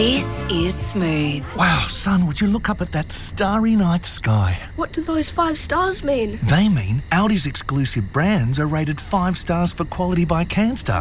This is Smooth. Wow, son, would you look up at that starry night sky? What do those 5 stars mean? They mean Audi's exclusive brands are rated 5 stars for quality by CanStar.